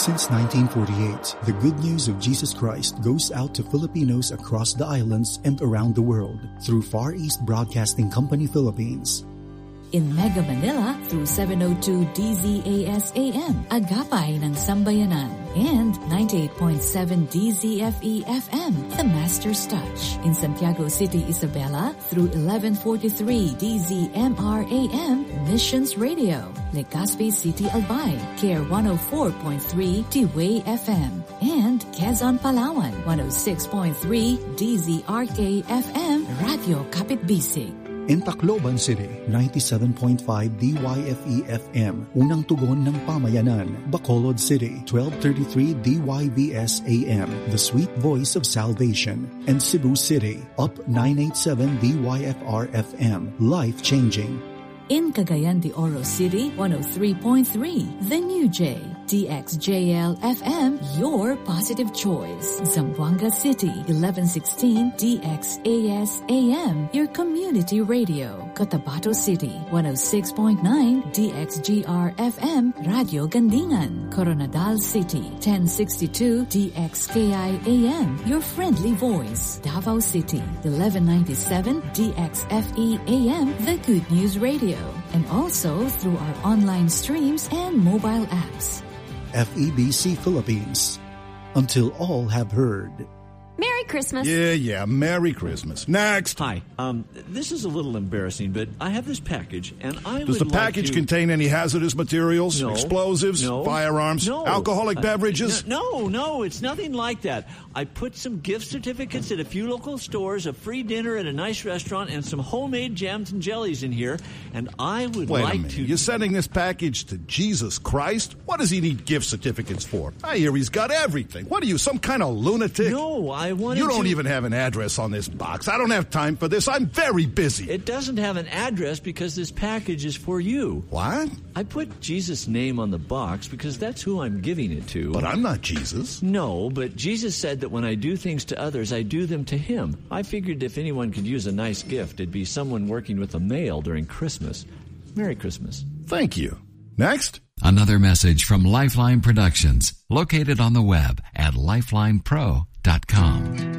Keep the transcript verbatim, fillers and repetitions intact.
Since nineteen forty-eight, the good news of Jesus Christ goes out to Filipinos across the islands and around the world through Far East Broadcasting Company Philippines. In Mega Manila through seven oh two D Z A S A M, Agapay ng Sambayanan, and ninety-eight point seven D Z F E F M, The Master's Touch. In Santiago City, Isabela through eleven forty-three D Z M R A M, Missions Radio. Legazpi City, Albay, K R one oh four point three T-Way F M, and Quezon, Palawan, one oh six point three D Z R K F M, Radio Kapitbisig. In Tacloban City, ninety-seven point five D Y F E F M, Unang Tugon ng Pamayanan. Bacolod City, twelve thirty-three D Y V S A M, The Sweet Voice of Salvation. And Cebu City, Up nine eighty-seven D Y F R F M, Life Changing. In Cagayan de Oro City, one oh three point three, The New J, D X J L F M, your positive choice. Zamboanga City, eleven sixteen D X A S A M, your community radio. Cotabato City, one oh six point nine D X G R F M, Radio Gandingan. Coronadal City, ten sixty-two D X K I A M, your friendly voice. Davao City, eleven ninety-seven D X F E A M, the Good News Radio. And also through our online streams and mobile apps. F E B C Philippines. Until all have heard. Merry Christmas. Yeah, yeah, Merry Christmas. Next. Hi, um, this is a little embarrassing, but I have this package, and I Does would the package like to... contain any hazardous materials, no, explosives, no, firearms, no, alcoholic uh, beverages? No, no, it's nothing like that. I put some gift certificates at a few local stores, a free dinner at a nice restaurant, and some homemade jams and jellies in here, and I would Wait like a minute. to... You're sending this package to Jesus Christ? What does he need gift certificates for? I hear he's got everything. What are you, some kind of lunatic? No, I wanted You don't to... even have an address on this box. I don't have time for this. I'm very busy. It doesn't have an address because this package is for you. What? I put Jesus' name on the box because that's who I'm giving it to. But I'm not Jesus. No, but Jesus said that when I do things to others, I do them to him. I figured if anyone could use a nice gift, it'd be someone working with the mail during Christmas. Merry Christmas. Thank you. Next. Another message from Lifeline Productions, located on the web at lifeline pro dot com.